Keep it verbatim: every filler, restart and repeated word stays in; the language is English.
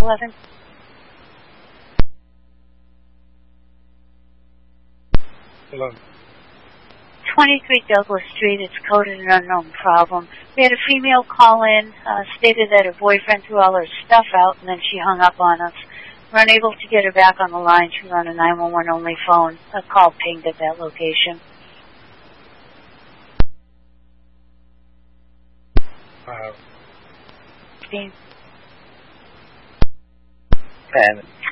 eleven. Hello. twenty-three Douglas Street. It's coded an unknown problem. We had a female call in, uh, stated that her boyfriend threw all her stuff out, and then she hung up on us. We're unable to get her back on the line. She was on a nine one one only phone. A call pinged at that location. Uh, Steve? ten.